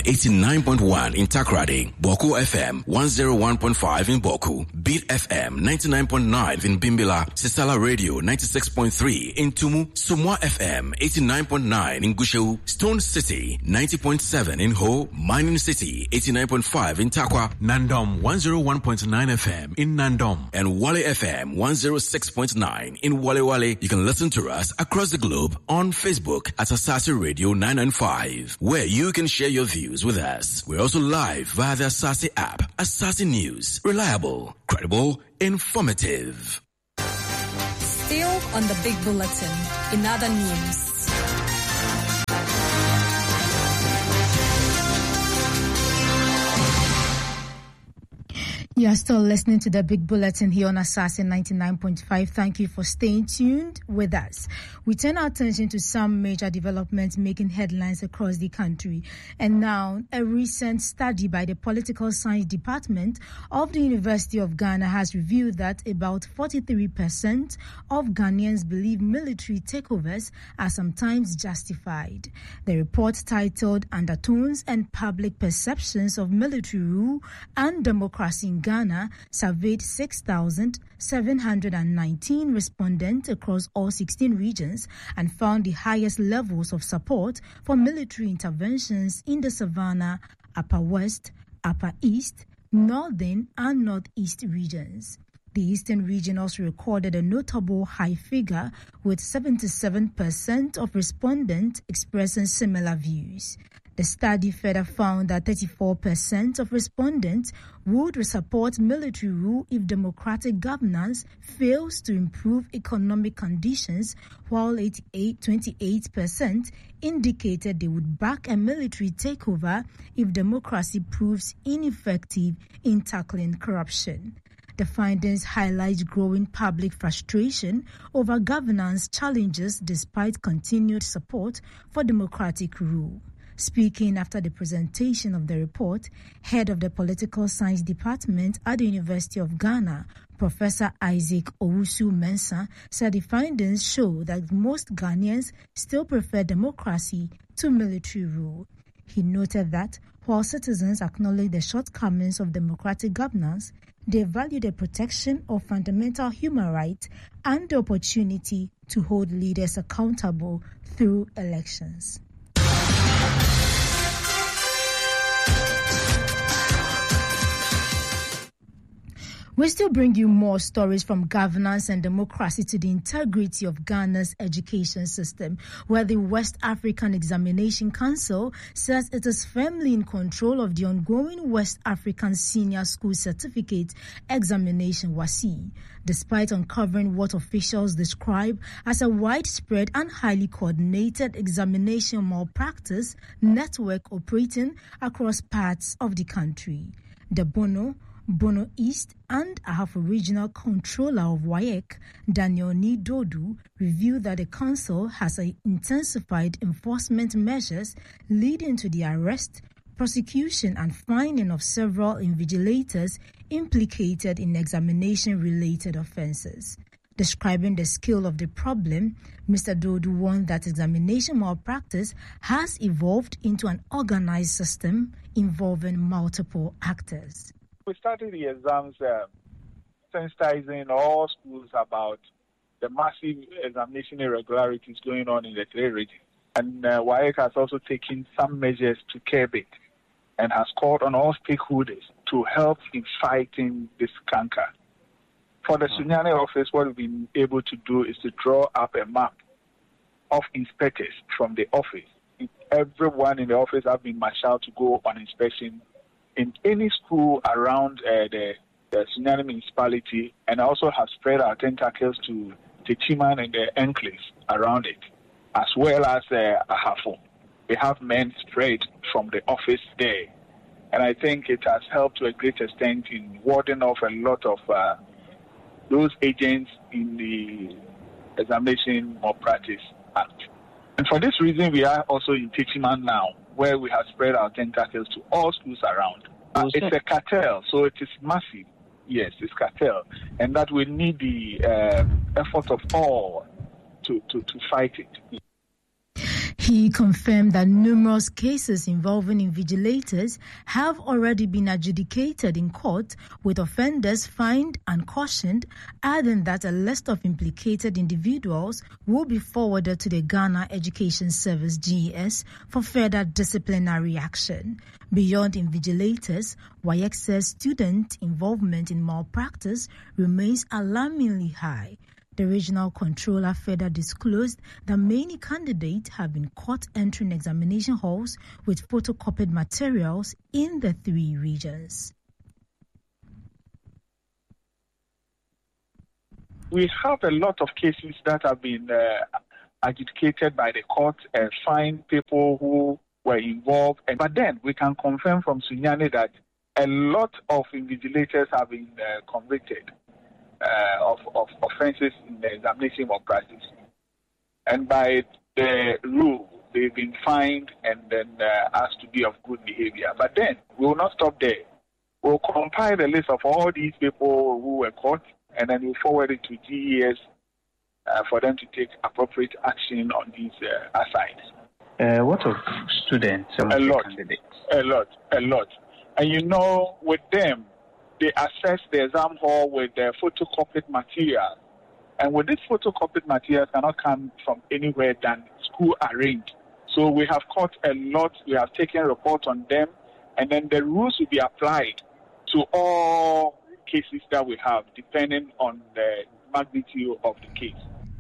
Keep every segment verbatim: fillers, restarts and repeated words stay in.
eighty-nine point one in Takoradi, Boku F M one oh one point five in Boku, Beat F M ninety-nine point nine in Bimbila, Sisala Radio ninety-six point three in Tumu, Sumwa F M eighty-nine point nine in Gushewu, Stone City ninety point seven in Ho, Mining City eighty-nine point five in Takwa, Nandom one oh one point nine F M in Nandom, and Wale F M one oh six point nine in Wale Wale. You can listen to us across the globe on Facebook at Asasi Radio nine ninety-five, where you can share your views with us. We're also live via the Asasi app. Asasi News, reliable, credible, informative. Still on the Big Bulletin, in other news. You are still listening to the Big Bulletin here on Assassin ninety-nine point five. Thank you for staying tuned with us. We turn our attention to some major developments making headlines across the country. And now, a recent study by the Political Science Department of the University of Ghana has revealed that about forty-three percent of Ghanaians believe military takeovers are sometimes justified. The report, titled Undertones and Public Perceptions of Military Rule and Democracy in Ghana, surveyed six thousand seven hundred nineteen respondents across all sixteen regions and found the highest levels of support for military interventions in the Savannah, Upper West, Upper East, Northern and Northeast regions. The Eastern region also recorded a notable high figure, with seventy-seven percent of respondents expressing similar views. The study further found that thirty-four percent of respondents would support military rule if democratic governance fails to improve economic conditions, while twenty-eight percent indicated they would back a military takeover if democracy proves ineffective in tackling corruption. The findings highlight growing public frustration over governance challenges despite continued support for democratic rule. Speaking after the presentation of the report, head of the Political Science Department at the University of Ghana, Professor Isaac Owusu-Mensah, said the findings show that most Ghanaians still prefer democracy to military rule. He noted that while citizens acknowledge the shortcomings of democratic governance, they value the protection of fundamental human rights and the opportunity to hold leaders accountable through elections. We still bring you more stories from governance and democracy to the integrity of Ghana's education system, where the West African Examination Council says it is firmly in control of the ongoing West African Senior School Certificate Examination (W A S I), despite uncovering what officials describe as a widespread and highly coordinated examination malpractice network operating across parts of the country. The Bono Bono East and Ahafo Regional Controller of W A E C, Daniel Nidodu, revealed that the council has intensified enforcement measures leading to the arrest, prosecution and fining of several invigilators implicated in examination-related offences. Describing the scale of the problem, Mister Dodu warned that examination malpractice has evolved into an organized system involving multiple actors. We started the exams uh, sensitizing all schools about the massive examination irregularities going on in the three regions. And uh, W A E C has also taken some measures to curb it and has called on all stakeholders to help in fighting this canker. For the Sunyani office, what we've been able to do is to draw up a map of inspectors from the office. Everyone in the office have been marshaled to go on inspection in any school around uh, the, the Sunyani municipality, and also have spread our tentacles to Techiman and the enclaves around it, as well as uh, Ahafo. We have men spread from the office there, and I think it has helped to a great extent in warding off a lot of uh, those agents in the Examination Malpractice Act. And for this reason, we are also in Techiman now, where we have spread our tentacles to all schools around. Uh, it's a cartel, so it is massive. Yes, it's cartel. And that we need the uh, effort of all to, to, to fight it. He confirmed that numerous cases involving invigilators have already been adjudicated in court, with offenders fined and cautioned, adding that a list of implicated individuals will be forwarded to the Ghana Education Service G E S for further disciplinary action. Beyond invigilators, W A Y E C says student involvement in malpractice remains alarmingly high. The regional controller further disclosed that many candidates have been caught entering examination halls with photocopied materials in the three regions. We have a lot of cases that have been uh, adjudicated by the court and fined people who were involved. But then we can confirm from Sunyani that a lot of invigilators have been uh, convicted uh, of, of offenses in the examination of practice. And by the rule, they've been fined and then uh, asked to be of good behavior. But then we will not stop there. We'll compile the list of all these people who were caught, and then we'll forward it to G E S uh, for them to take appropriate action on these uh, asides. Uh, what of students? A lot, candidates? a lot, a lot. And you know, with them, they access the exam hall with their photocopied material. And with this photocopied material cannot come from anywhere than school arranged. So we have caught a lot, we have taken a report on them, and then the rules will be applied to all cases that we have, depending on the magnitude of the case.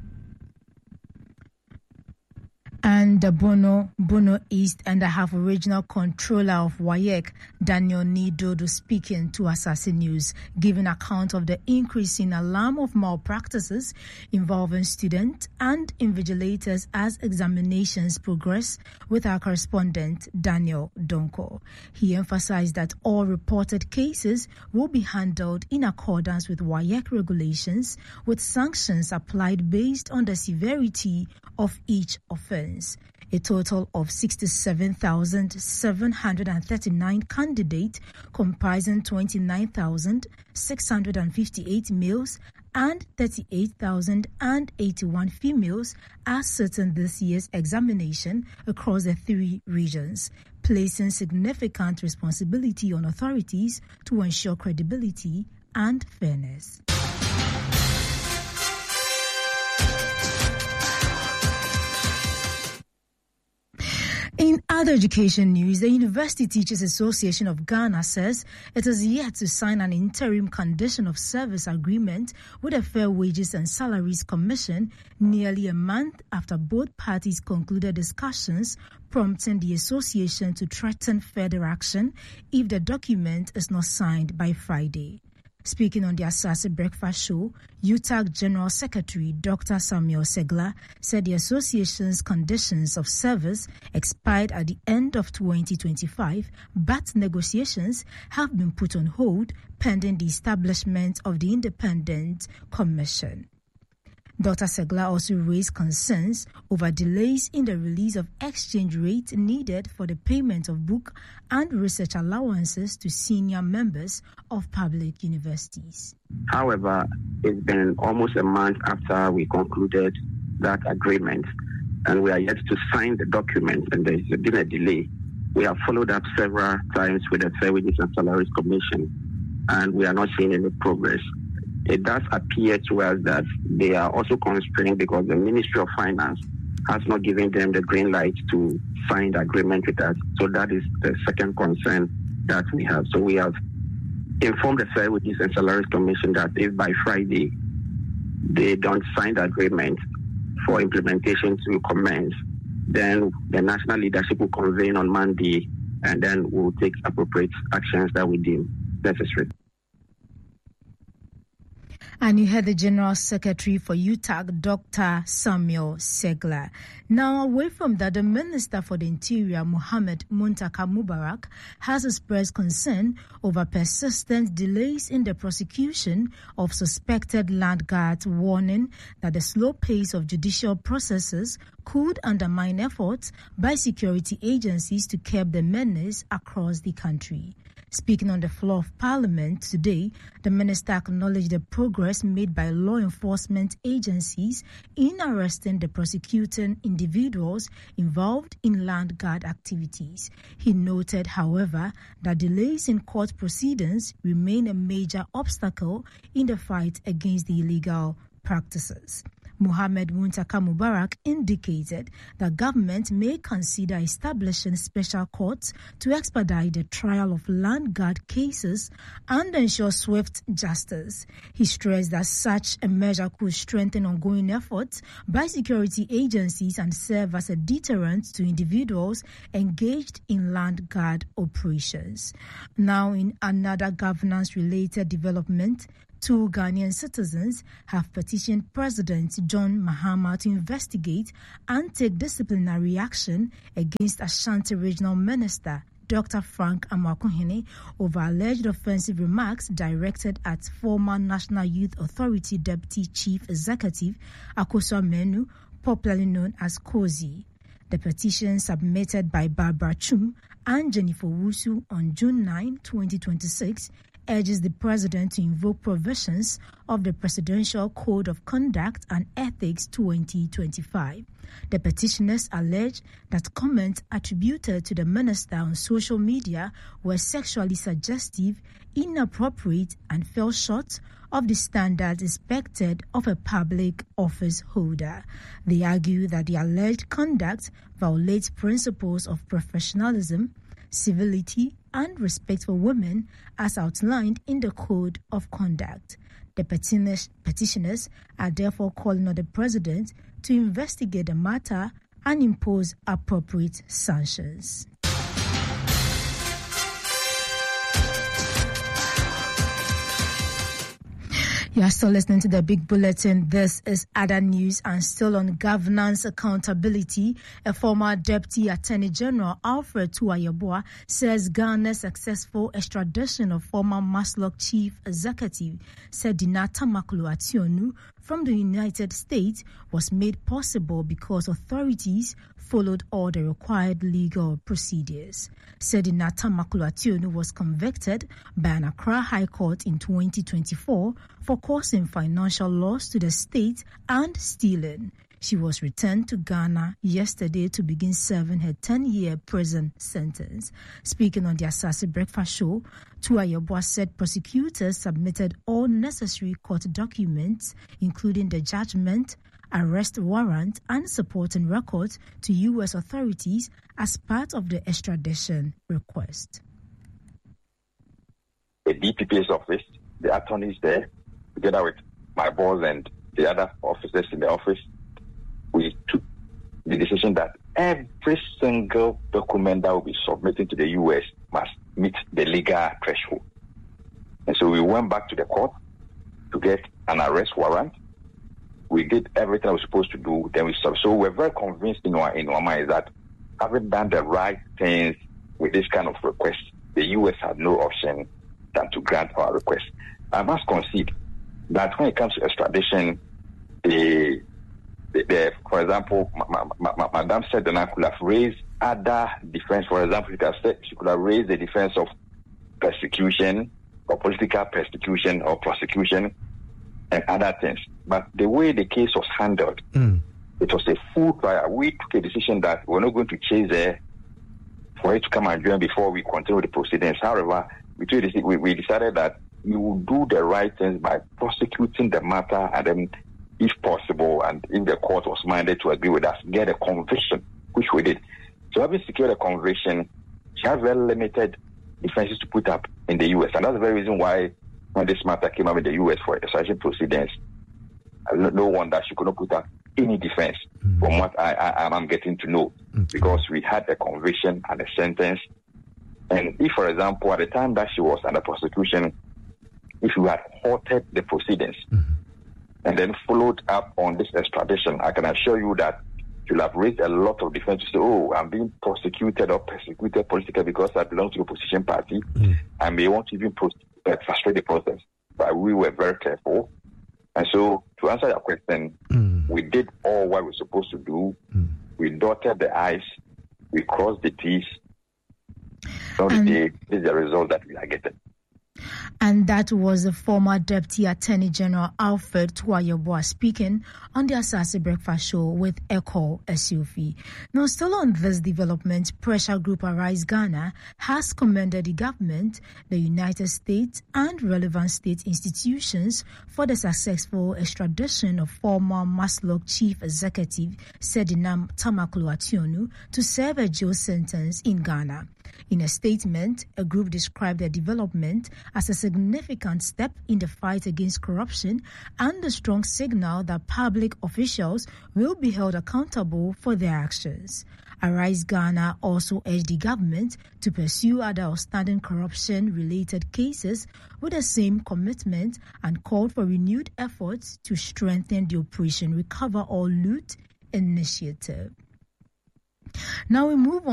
And the Bono, Bono East and a half regional controller of W A Y E C, Daniel Nidodo, speaking to Assassin News, giving account of the increasing alarm of malpractices involving students and invigilators as examinations progress, with our correspondent Daniel Donko. He emphasized that all reported cases will be handled in accordance with W A Y E C regulations, with sanctions applied based on the severity of each offense. A total of sixty-seven thousand seven hundred thirty-nine candidates, comprising twenty-nine thousand six hundred fifty-eight males and thirty-eight thousand eighty-one females, are certain this year's examination across the three regions, placing significant responsibility on authorities to ensure credibility and fairness. In other education news, the University Teachers Association of Ghana says it has yet to sign an interim condition of service agreement with the Fair Wages and Salaries Commission nearly a month after both parties concluded discussions, prompting the association to threaten further action if the document is not signed by Friday. Speaking on the Asase Breakfast Show, U T A G General Secretary Doctor Samuel Segla said the association's conditions of service expired at the end of twenty twenty-five, but negotiations have been put on hold pending the establishment of the Independent Commission. Doctor Segla also raised concerns over delays in the release of exchange rate needed for the payment of book and research allowances to senior members of public universities. However, it's been almost a month after we concluded that agreement, and we are yet to sign the document, and there's been a delay. We have followed up several times with the Fair Wages and Salaries Commission, and we are not seeing any progress. It does appear to us that they are also constrained because the Ministry of Finance has not given them the green light to sign the agreement with us. So that is the second concern that we have. So we have informed the Fair Wages and Salaries Commission that if by Friday they don't sign the agreement for implementation to commence, then the national leadership will convene on Monday, and then we'll take appropriate actions that we deem necessary. And you heard the General Secretary for U T A G, Doctor Samuel Segla. Now, away from that, the Minister for the Interior, Mohammed Muntaka Mubarak, has expressed concern over persistent delays in the prosecution of suspected land guards, warning that the slow pace of judicial processes could undermine efforts by security agencies to curb the menace across the country. Speaking on the floor of Parliament today, the minister acknowledged the progress made by law enforcement agencies in arresting the prosecuting individuals involved in land guard activities. He noted, however, that delays in court proceedings remain a major obstacle in the fight against the illegal practices. Mohammed Muntaka Mubarak indicated that government may consider establishing special courts to expedite the trial of land guard cases and ensure swift justice. He stressed that such a measure could strengthen ongoing efforts by security agencies and serve as a deterrent to individuals engaged in land guard operations. Now, in another governance-related development, two Ghanaian citizens have petitioned President John Mahama to investigate and take disciplinary action against Ashanti Regional Minister Doctor Frank Amakohene over alleged offensive remarks directed at former National Youth Authority Deputy Chief Executive Akosua Menu, popularly known as Kozi. The petition submitted by Barbara Chum and Jennifer Wusu on June ninth, twenty twenty-six urges the president to invoke provisions of the Presidential Code of Conduct and Ethics twenty twenty-five. The petitioners allege that comments attributed to the minister on social media were sexually suggestive, inappropriate, and fell short of the standards expected of a public office holder. They argue that the alleged conduct violates principles of professionalism, civility, and respect for women as outlined in the Code of Conduct. The petitioners, petitioners are therefore calling on the president to investigate the matter and impose appropriate sanctions. You are still listening to the Big Bulletin. This is Other News, and still on governance accountability. A former Deputy Attorney General, Alfred Tuah-Yeboah, says Ghana's successful extradition of former Maslock Chief Executive Sedina Tamaklo Ationu from the United States was made possible because authorities followed all the required legal procedures. Sedina Tamaklo Ationu was convicted by an Accra High Court in twenty twenty-four for causing financial loss to the state and stealing. She was returned to Ghana yesterday to begin serving her ten-year prison sentence. Speaking on the Asase Breakfast Show, Tuah-Yeboah said prosecutors submitted all necessary court documents, including the judgment, arrest warrant, and supporting records to U S authorities as part of the extradition request. The D P P's office, the attorneys there, together with my boss and the other officers in the office, we took the decision that every single document that will be submitted to the U S must meet the legal threshold. And so we went back to the court to get an arrest warrant. We did everything I was supposed to do. Then we sub. So we're very convinced in our in our mind that having done the right things with this kind of request, the U S had no option than to grant our request. I must concede that when it comes to extradition, the, the, the for example, ma, ma, ma, Madame said that I could have raised other defense. For example, she could have said she could have raised the defense of persecution or political persecution or prosecution and other things. But the way the case was handled, mm. it was a full trial. We took a decision that we're not going to chase her for her to come and join before we continue the proceedings. However, we, took a, we, we decided that we will do the right things by prosecuting the matter, and then, if possible, and if the court was minded to agree with us, get a conviction, which we did. So having secured a conviction, she has very limited defenses to put up in the U S, and that's the very reason why when this matter came up in the U S for extradition proceedings, no wonder she could not put up any defense, mm-hmm. from what I, I, I'm getting to know, mm-hmm. because we had a conviction and a sentence. And if, for example, at the time that she was under prosecution, if you had halted the proceedings, mm-hmm. and then followed up on this extradition, I can assure you that you'll have raised a lot of defense to say, oh, I'm being prosecuted or persecuted politically because I belong to the opposition party, mm-hmm. and may want to even pros- frustrate the process. But we were very careful. And so, to answer your question, mm. we did all what we were supposed to do. Mm. We dotted the I's, we crossed the T's. So the day, this is the result that we are getting. And that was the former Deputy Attorney General Alfred Tuah-Yeboah speaking on the Asase Breakfast Show with Echo Esiofi. Now, still on this development, pressure group Arise Ghana has commended the government, the United States, and relevant state institutions for the successful extradition of former Maslok Chief Executive Sedinam Tamaklo Ationu to serve a jail sentence in Ghana. In a statement, a group described the development as a significant step in the fight against corruption and a strong signal that public officials will be held accountable for their actions. Arise Ghana also urged the government to pursue other outstanding corruption-related cases with the same commitment and called for renewed efforts to strengthen the Operation Recover or Loot initiative. Now we move on